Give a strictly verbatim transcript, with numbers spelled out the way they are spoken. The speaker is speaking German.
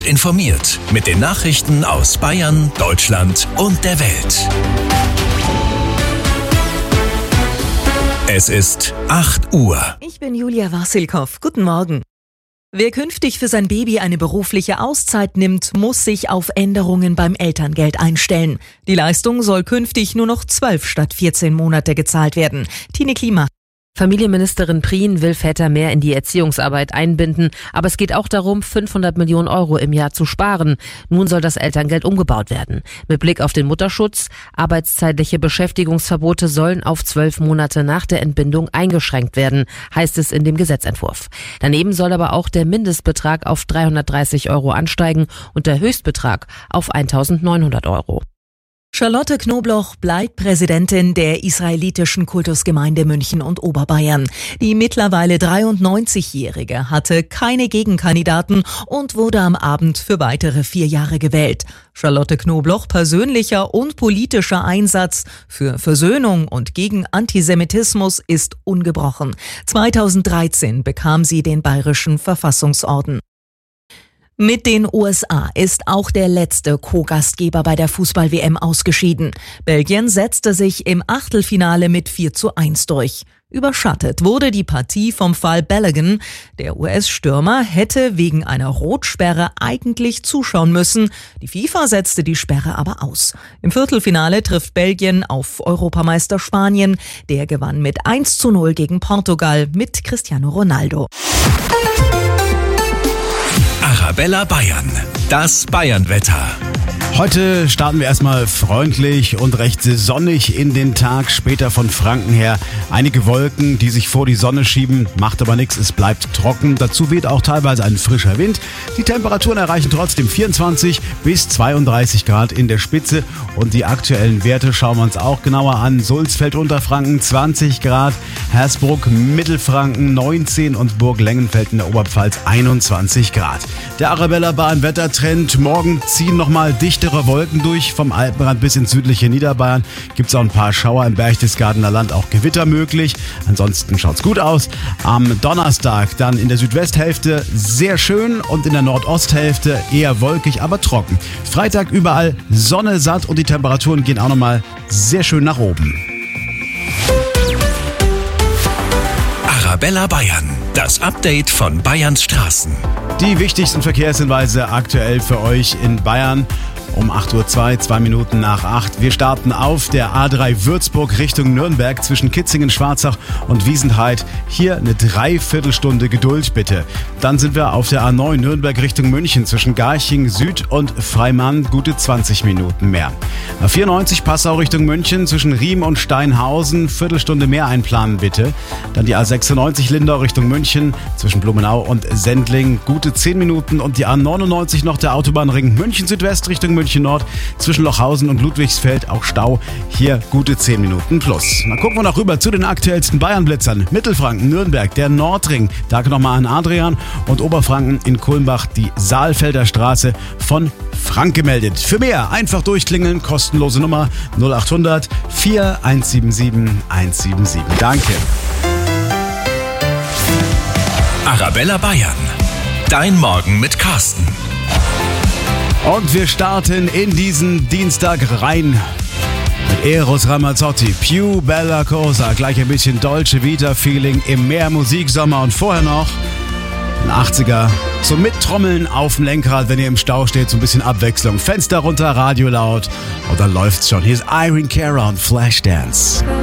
Informiert mit den Nachrichten aus Bayern, Deutschland und der Welt. Es ist acht Uhr. Ich bin Julia Wassilkow. Guten Morgen. Wer künftig für sein Baby eine berufliche Auszeit nimmt, muss sich auf Änderungen beim Elterngeld einstellen. Die Leistung soll künftig nur noch zwölf statt vierzehn Monate gezahlt werden. Tine Klima. Familienministerin Prien will Väter mehr in die Erziehungsarbeit einbinden, aber es geht auch darum, fünfhundert Millionen Euro im Jahr zu sparen. Nun soll das Elterngeld umgebaut werden. Mit Blick auf den Mutterschutz, arbeitszeitliche Beschäftigungsverbote sollen auf zwölf Monate nach der Entbindung eingeschränkt werden, heißt es in dem Gesetzentwurf. Daneben soll aber auch der Mindestbetrag auf dreihundertdreißig Euro ansteigen und der Höchstbetrag auf eintausendneunhundert Euro. Charlotte Knobloch bleibt Präsidentin der israelitischen Kultusgemeinde München und Oberbayern. Die mittlerweile dreiundneunzigjährige hatte keine Gegenkandidaten und wurde am Abend für weitere vier Jahre gewählt. Charlotte Knobloch persönlicher und politischer Einsatz für Versöhnung und gegen Antisemitismus ist ungebrochen. zweitausenddreizehn bekam sie den Bayerischen Verfassungsorden. Mit den U S A ist auch der letzte Co-Gastgeber bei der Fußball-W M ausgeschieden. Belgien setzte sich im Achtelfinale mit vier zu eins durch. Überschattet wurde die Partie vom Fall Balogun. Der U S-Stürmer hätte wegen einer Rotsperre eigentlich zuschauen müssen. Die FIFA setzte die Sperre aber aus. Im Viertelfinale trifft Belgien auf Europameister Spanien. Der gewann mit eins zu null gegen Portugal mit Cristiano Ronaldo. Arabella Bayern, das Bayern-Wetter. Heute starten wir erstmal freundlich und recht sonnig in den Tag. Später von Franken her einige Wolken, die sich vor die Sonne schieben. Macht aber nichts, es bleibt trocken. Dazu weht auch teilweise ein frischer Wind. Die Temperaturen erreichen trotzdem vierundzwanzig bis zweiunddreißig Grad in der Spitze. Und die aktuellen Werte schauen wir uns auch genauer an. Sulzfeld Unterfranken zwanzig Grad, Hersbruck Mittelfranken neunzehn und Burg-Lengenfeld in der Oberpfalz einundzwanzig Grad. Der Arabella Bahn Wettertrend. Morgen ziehen nochmal dichtere Wolken durch. Vom Alpenrand bis ins südliche Niederbayern gibt es auch ein paar Schauer. Im Berchtesgadener Land auch Gewitter möglich. Ansonsten schaut's gut aus. Am Donnerstag dann in der Südwesthälfte sehr schön und in der Nordosthälfte eher wolkig, aber trocken. Freitag überall Sonne satt und die Temperaturen gehen auch nochmal sehr schön nach oben. Arabella Bayern, das Update von Bayerns Straßen. Die wichtigsten Verkehrshinweise aktuell für euch in Bayern. Um acht Uhr zwei, zwei Minuten nach acht. Wir starten auf der A drei Würzburg Richtung Nürnberg zwischen Kitzingen, Schwarzach und Wiesenheid. Hier eine Dreiviertelstunde Geduld bitte. Dann sind wir auf der A neun Nürnberg Richtung München zwischen Garching Süd und Freimann. Gute zwanzig Minuten mehr. A vierundneunzig Passau Richtung München zwischen Riem und Steinhausen. Viertelstunde mehr einplanen bitte. Dann die A sechsundneunzig Lindau Richtung München zwischen Blumenau und Sendling. Gute zehn Minuten. Und die A neunundneunzig noch der Autobahnring München Südwest Richtung München. München Nord zwischen Lochhausen und Ludwigsfeld auch Stau. Hier gute zehn Minuten plus. Mal gucken wir noch rüber zu den aktuellsten Bayernblitzern. Mittelfranken, Nürnberg, der Nordring. Danke nochmal an Adrian. Und Oberfranken in Kulmbach die Saalfelder Straße von Frank gemeldet. Für mehr einfach durchklingeln. Kostenlose Nummer null achthundert vier eins sieben sieben eins sieben sieben. Danke. Arabella Bayern. Dein Morgen mit Carsten. Und wir starten in diesen Dienstag rein mit Eros Ramazzotti, Più Bella Cosa, gleich ein bisschen Dolce Vita Feeling im Meer, Musiksommer und vorher noch ein achtziger zum Mittrommeln auf dem Lenkrad, wenn ihr im Stau steht, so ein bisschen Abwechslung. Fenster runter, Radio laut und dann läuft's schon. Hier ist Irene Cara und Flashdance.